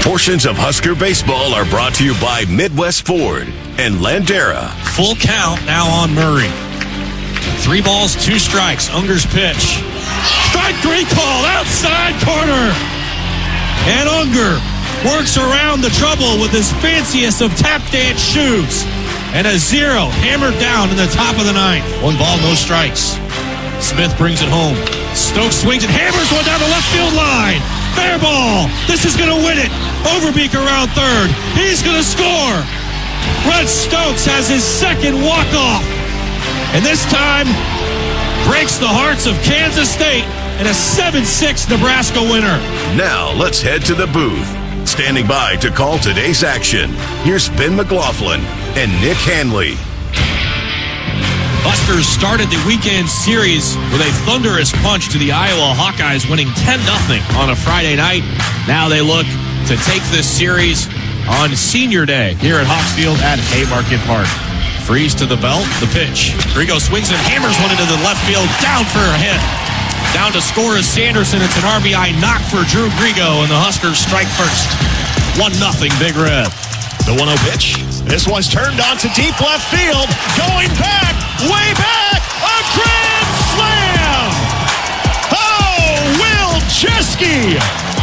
Portions of Husker baseball are brought to you by Midwest Ford and Landera. Full count now on Murray. 3 balls, 2 strikes. Unger's pitch. Strike 3 call, outside corner. And Unger works around the trouble with his fanciest of tap dance shoes. And a 0 hammered down in the top of the 9th. 1 ball, no strikes. Smith brings it home. Stokes swings and hammers one down the left field line. Fair ball. This is going to win it. Overbeek around third. He's going to score. Red Stokes has his second walk-off. And this time breaks the hearts of Kansas State in a 7-6 Nebraska winner. Now let's head to the booth. Standing by to call today's action, here's Ben McLaughlin and Nick Hanley. Huskers started the weekend series with a thunderous punch to the Iowa Hawkeyes, winning 10-0 on a Friday night. Now they look to take this series on Senior Day here at Hawks Field at Haymarket Park. Freeze to the belt, the pitch. Grigo swings and hammers one into the left field, down for a hit. Down to score is Sanderson. It's an RBI knock for Drew Grigo, and the Huskers strike first. 1-0 Big Red. The 1-0 pitch. This one's turned onto deep left field. Going back, way back, a grand slam! Oh, Will Jeske!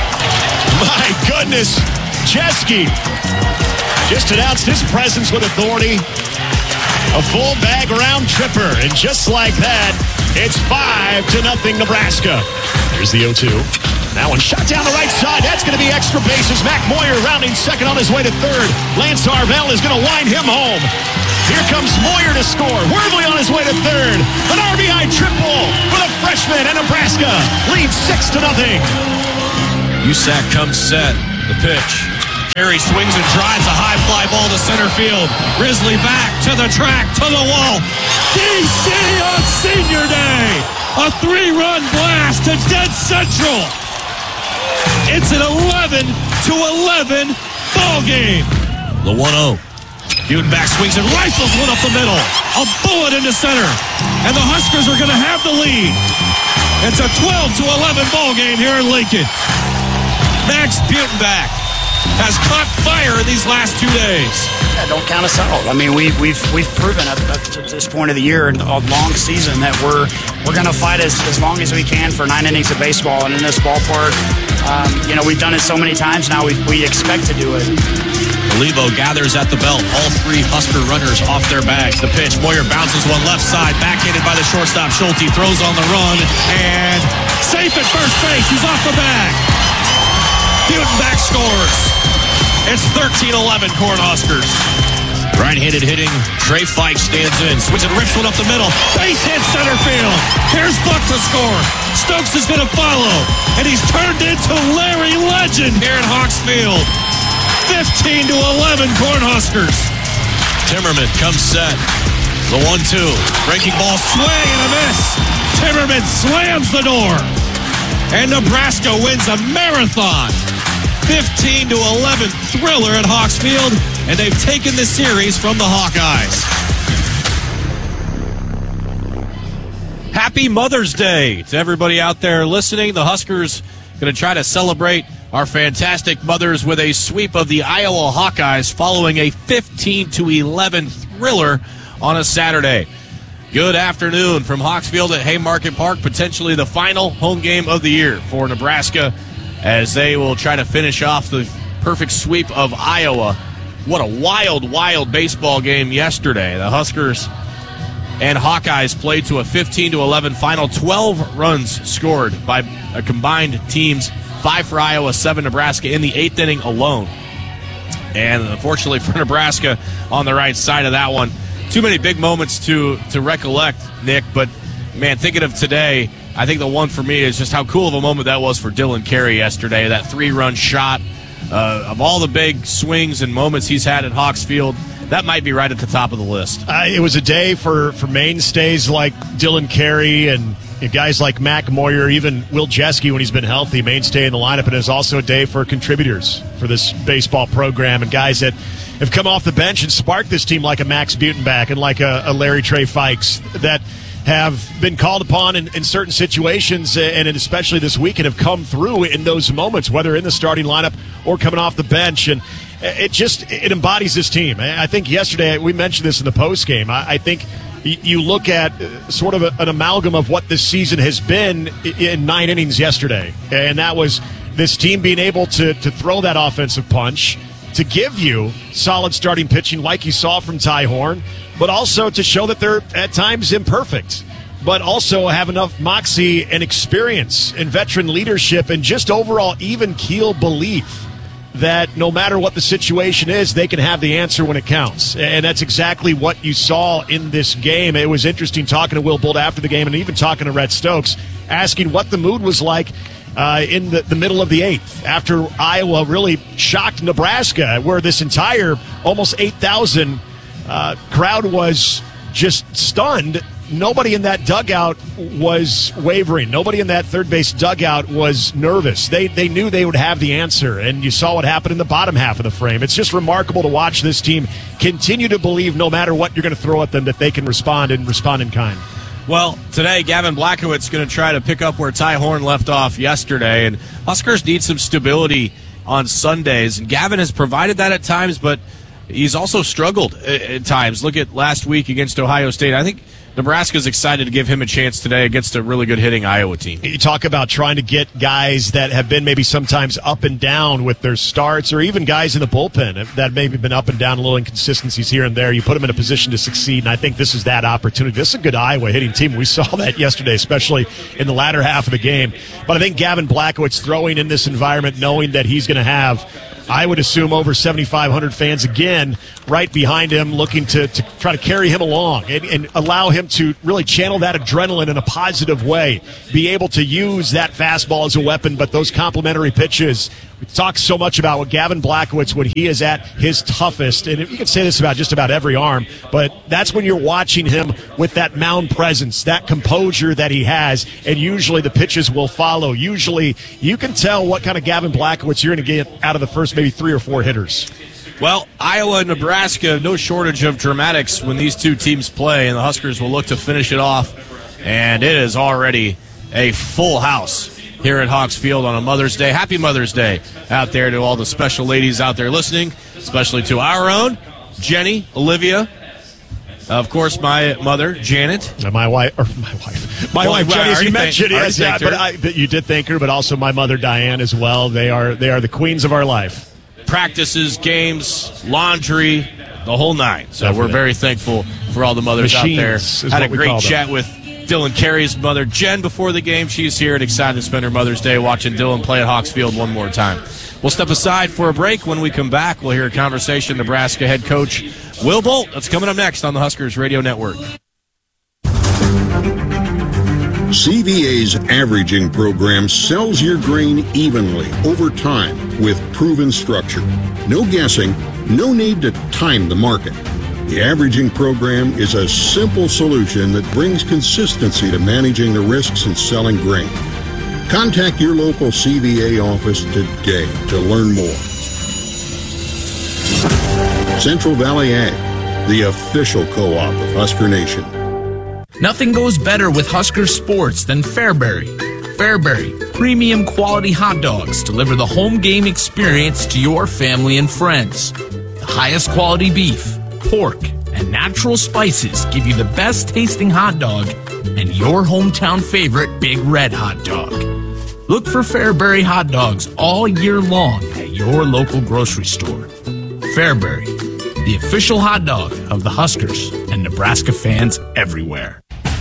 My goodness, Jeske just announced his presence with authority. A full bag round tripper, and just like that, it's 5-0 Nebraska. Here's the 0-2. That one shot down the right side. That's going to be extra bases. Mac Moyer rounding second on his way to third. Lance Arvell is going to wind him home. Here comes Moyer to score. Worthley on his way to third. An RBI triple for the freshman, and Nebraska leads 6-0. Usac comes set. The pitch. Carey swings and drives a high fly ball to center field. Risley back to the track, to the wall. DC on Senior Day. A 3-run blast to dead central. It's an 11-11 ball game. The 1-0. Budenbach swings and rifles one up the middle. A bullet into center. And the Huskers are going to have the lead. It's a 12-11 ball game here in Lincoln. Max Budenbach has caught fire in these last 2 days. Yeah, don't count us out. I mean, we've proven up to this point of the year and a long season that we're going to fight as long as we can for 9 innings of baseball. And in this ballpark, we've done it so many times now. We expect to do it. Olivo gathers at the belt. All 3 Husker runners off their bags. The pitch. Moyer bounces one left side. Backhanded by the shortstop. Schulte throws on the run. And safe at first base. He's off the bag. Budenbach scores. It's 13-11 Cornhuskers. Right-handed hitting. Trey Fike stands in. Swings and rips one up the middle. Base hit center field. Here's Buck to score. Stokes is going to follow. And he's turned into Larry Legend here at Hawks Field. 15-11 Cornhuskers. Timmerman comes set. The 1-2. Breaking ball swing and a miss. Timmerman slams the door. And Nebraska wins a marathon. 15-11 thriller at Hawks Field, and they've taken the series from the Hawkeyes. Happy Mother's Day to everybody out there listening. The Huskers going to try to celebrate our fantastic mothers with a sweep of the Iowa Hawkeyes following a 15-11 thriller on a Saturday. Good afternoon from Hawks Field at Haymarket Park, potentially the final home game of the year for Nebraska, as they will try to finish off the perfect sweep of Iowa. What a wild, wild baseball game yesterday. The Huskers and Hawkeyes played to a 15-11 final. 12 runs scored by combined teams, 5 for Iowa, 7 Nebraska in the 8th inning alone. And unfortunately for Nebraska on the right side of that one, too many big moments to recollect, Nick, but man, thinking of today, I think the one for me is just how cool of a moment that was for Dylan Carey yesterday. That 3-run shot, of all the big swings and moments he's had at Hawks Field, that might be right at the top of the list. It was a day for mainstays like Dylan Carey and guys like Mac Moyer, even Will Jeske when he's been healthy, mainstay in the lineup. And it was also a day for contributors for this baseball program and guys that have come off the bench and sparked this team like a Max Budenbach and like a Larry Trey Fikes that have been called upon in certain situations, and especially this week, and have come through in those moments, whether in the starting lineup or coming off the bench. And it embodies this team. I think yesterday, we mentioned this in the postgame. I think you look at sort of an amalgam of what this season has been in 9 innings yesterday. And that was this team being able to throw that offensive punch, to give you solid starting pitching like you saw from Ty Horn, but also to show that they're at times imperfect, but also have enough moxie and experience and veteran leadership and just overall even-keel belief that no matter what the situation is, they can have the answer when it counts. And that's exactly what you saw in this game. It was interesting talking to Will Bolt after the game and even talking to Rhett Stokes, asking what the mood was like in the middle of the 8th after Iowa really shocked Nebraska, where this entire almost 8,000 crowd was just stunned. Nobody in that dugout was wavering. Nobody in that third base dugout was nervous. They knew they would have the answer, and you saw what happened in the bottom half of the frame. It's just remarkable to watch this team continue to believe no matter what you're going to throw at them that they can respond in kind. Well, today, Gavin Blackowitz is going to try to pick up where Ty Horn left off yesterday, and Huskers need some stability on Sundays, and Gavin has provided that at times, but he's also struggled at times. Look at last week against Ohio State. I think Nebraska's excited to give him a chance today against a really good hitting Iowa team. You talk about trying to get guys that have been maybe sometimes up and down with their starts, or even guys in the bullpen that maybe been up and down, a little inconsistencies here and there. You put them in a position to succeed, and I think this is that opportunity. This is a good Iowa hitting team. We saw that yesterday, especially in the latter half of the game. But I think Gavin Blackowitz throwing in this environment, knowing that he's going to have, I would assume, over 7,500 fans again right behind him, looking to try to carry him along and allow him to really channel that adrenaline in a positive way, be able to use that fastball as a weapon, but those complementary pitches. We talk so much about what Gavin Blackowitz, when he is at his toughest, and you can say this about just about every arm, but that's when you're watching him with that mound presence, that composure that he has, and usually the pitches will follow. Usually you can tell what kind of Gavin Blackowitz you're going to get out of the first maybe 3 or 4 hitters. Well, Iowa and Nebraska, no shortage of dramatics when these two teams play, and the Huskers will look to finish it off. And it is already a full house here at Hawks Field on a Mother's Day. Happy Mother's Day out there to all the special ladies out there listening, especially to our own, Jenny, Olivia, of course, my mother, Janet. My wife, Jenny, as you mentioned. Yes, but you did thank her, but also my mother, Diane, as well. They are the queens of our life. Practices, games, laundry, the whole nine. So we're very thankful for all the mothers out there. Had a great chat with Dylan Carey's mother, Jen, before the game. She's here and excited to spend her Mother's Day watching Dylan play at Hawks Field one more time. We'll step aside for a break. When we come back, we'll hear a conversation with Nebraska head coach Will Bolt. That's coming up next on the Huskers Radio Network. CVA's averaging program sells your grain evenly over time with proven structure. No guessing, no need to time the market. The averaging program is a simple solution that brings consistency to managing the risks in selling grain. Contact your local CVA office today to learn more. Central Valley Ag, the official co-op of Husker Nation. Nothing goes better with Husker sports than Fairbury. Fairbury, premium quality hot dogs deliver the home game experience to your family and friends. The highest quality beef, pork, and natural spices give you the best tasting hot dog and your hometown favorite Big Red hot dog. Look for Fairbury hot dogs all year long at your local grocery store. Fairbury, the official hot dog of the Huskers and Nebraska fans everywhere.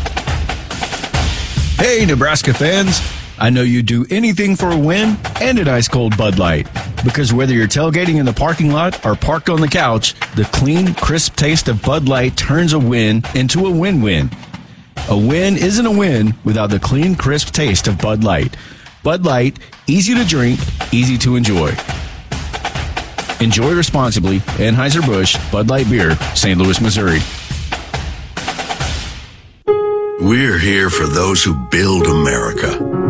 Hey, Nebraska fans. I know you'd do anything for a win and an ice-cold Bud Light. Because whether you're tailgating in the parking lot or parked on the couch, the clean, crisp taste of Bud Light turns a win into a win-win. A win isn't a win without the clean, crisp taste of Bud Light. Bud Light, easy to drink, easy to enjoy. Enjoy responsibly. Anheuser-Busch, Bud Light Beer, St. Louis, Missouri. We're here for those who build America.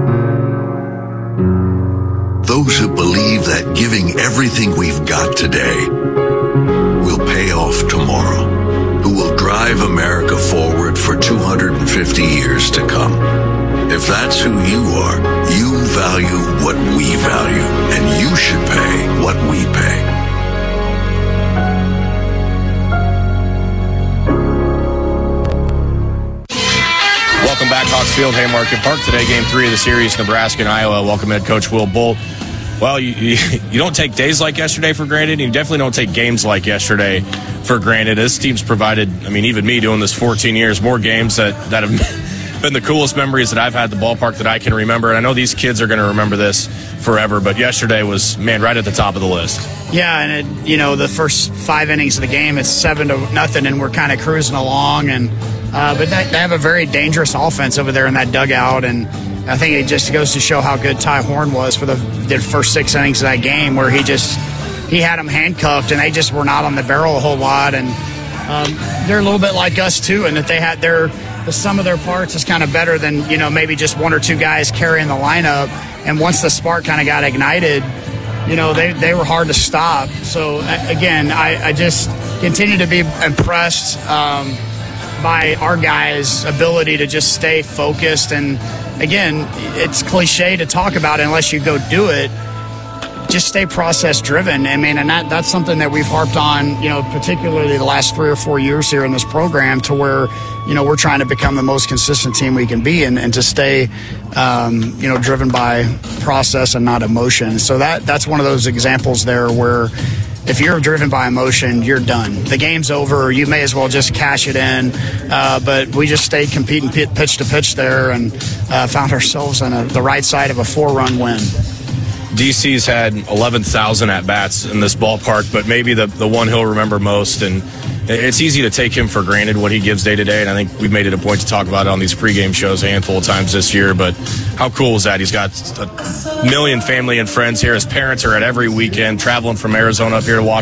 Those who believe that giving everything we've got today will pay off tomorrow. Who will drive America forward for 250 years to come. If that's who you are, you value what we value, and you should pay what Field, Haymarket Park. Today, Game 3 of the series, Nebraska and Iowa. Welcome head coach Will Bolt. Well, you don't take days like yesterday for granted. You definitely don't take games like yesterday for granted. This team's provided, even me doing this 14 years, more games that have been the coolest memories that I've had at the ballpark that I can remember. And I know these kids are going to remember this forever, but yesterday was, right at the top of the list. Yeah, and the first 5 innings of the game, it's 7-0, and we're kind of cruising along. And but they have a very dangerous offense over there in that dugout, and I think it just goes to show how good Ty Horn was for the first 6 innings of that game, where he had them handcuffed, and they just were not on the barrel a whole lot. And they're a little bit like us too, in that they had the sum of their parts is kind of better than maybe just 1 or 2 guys carrying the lineup. And once the spark kind of got ignited, they were hard to stop. So again, I just continue to be impressed by our guys' ability to just stay focused. And again, it's cliche to talk about it unless you go do it. Just stay process driven. And that's something that we've harped on, particularly the last 3 or 4 years here in this program, to where, we're trying to become the most consistent team we can be, and to stay, driven by process and not emotion. So that's one of those examples there where if you're driven by emotion, you're done. The game's over. You may as well just cash it in. But we just stayed competing pitch to pitch there, and found ourselves on the right side of a 4-run win. DC's had 11,000 at-bats in this ballpark, but maybe the one he'll remember most, and it's easy to take him for granted what he gives day to day, and I think we've made it a point to talk about it on these pregame shows a handful of times this year. But how cool is that? He's got 1 million family and friends here. His parents are at every weekend, traveling from Arizona up here to watch